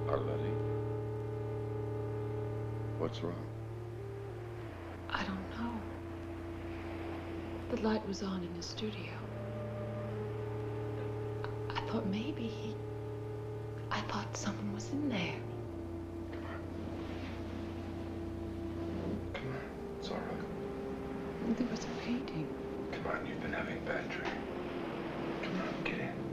Arletty, what's wrong? I don't know. The light was on in the studio. I thought maybe I thought someone was in there. Come on. Come on. It's all right. There was a painting. Come on, you've been having a bad dream. Come on, get in.